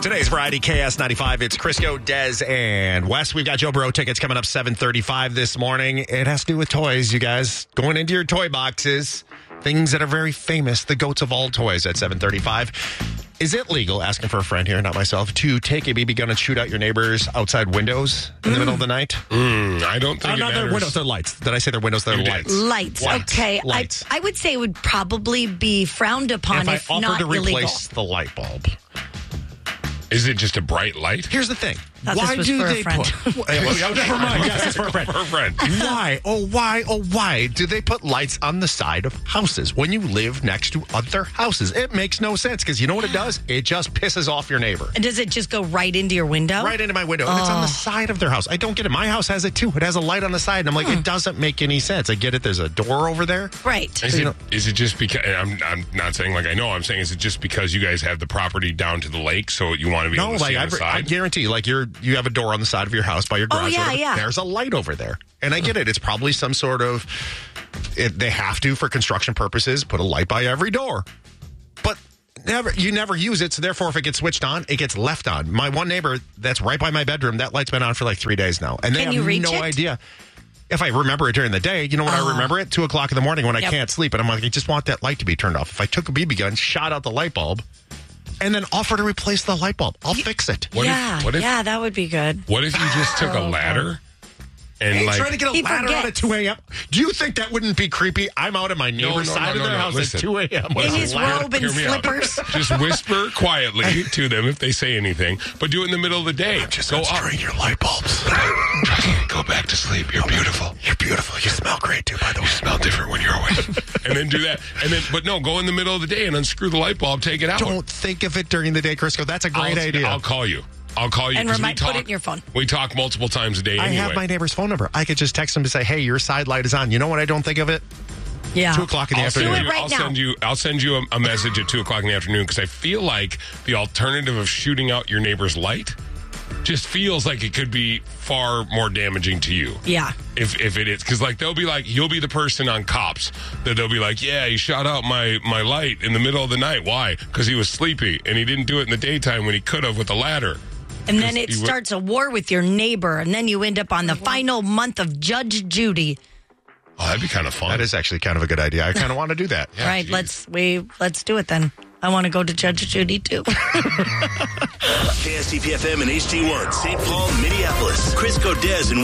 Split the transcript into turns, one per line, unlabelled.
Today's Variety KS95. It's Crisco, Des, and Wes. We've got Joe Burrow tickets coming up 7:35 this morning. It has to do with toys, you guys. Going into your toy boxes. Things that are very famous. The goats of all toys at 7:35. Is it legal, asking for a friend here, not myself, to take a BB gun and shoot out your neighbor's outside windows in the middle of the night?
I don't think it
not
matters.
their windows, they're lights. Did I say their windows? They're lights.
Lights. Okay.
Lights.
I would say it would probably be frowned upon if
I offer
not
to
illegal.
replace the light bulb.
Is it just a bright light?
Here's the thing.
Thought this was for a friend.
Never mind. Yes, it's for a friend.
For a friend.
Why do they put lights on the side of houses when you live next to other houses? It makes no sense because you know what it does? It just pisses off your neighbor.
And does it just go right into your window?
Right into my window. And it's on the side of their house. I don't get it. My house has it too. It has a light on the side. And I'm like, it doesn't make any sense. I get it. There's a door over there.
Right.
Is it just because, I'm not saying like I know, I'm saying is it just because you guys have the property down to the lake so you want to be able to see on the
I
side?
guarantee, like you have a door on the side of your house by your garage.
yeah,
or whatever.
yeah.
There's a light over there. And I get it. It's probably some sort of, they have to, for construction purposes, put a light by every door. But you never use it, so therefore if it gets switched on, it gets left on. My one neighbor that's right by my bedroom, that light's been on for like 3 days now. And they
Can you
have
reach
no
it?
idea. If I remember it during the day, you know when I remember it? 2 o'clock in the morning when I can't sleep. And I'm like, I just want that light to be turned off. If I took a BB gun, shot out the light bulb, and then offer to replace the light bulb, I'll fix it.
Yeah, that would be good.
What if you just took a ladder and
Trying to get a
He
ladder out at
forgets.
2 a.m.? Do you think that wouldn't be creepy? I'm out at my neighbor's side of their house
listen.
at 2 a.m.
In
with a
his
ladder.
robe and
Hear me out.
slippers.
Just whisper quietly to them if they say anything, but do it in the middle of the day.
Just
go up.
unscrewing your light bulbs.
Go back to sleep. You're beautiful.
You're beautiful. You smell great, too, by the way.
You smell different when you're awake. And then do that. But no, go in the middle of the day and unscrew the light bulb, take it out.
Don't think of it during the day, Crisco. That's a great idea.
I'll call you. And
'cause
put it in your phone.
We talk multiple times a day
I
anyway.
have my neighbor's phone number. I could just text him to say, hey, your side light is on. You know what I don't think of it?
Yeah.
2 o'clock in the afternoon.
Do it right now.
I'll send you a message at 2 o'clock in the afternoon because I feel like the alternative of shooting out your neighbor's light just feels like it could be far more damaging to you.
Yeah.
If it is. Because like they'll be like, you'll be the person on Cops that they'll be like, yeah, he shot out my light in the middle of the night. Why? Because he was sleepy and he didn't do it in the daytime when he could have with the ladder.
And then it starts a war with your neighbor, and then you end up on the final month of Judge Judy.
Oh, that'd be kind of fun.
That is actually kind of a good idea. I kind of want to do that.
Yeah,
Right,
geez.
let's do it then. I want to go to Judge Judy too.
KSTP FM and HD1, St. Paul, Minneapolis. Crisco, Des, and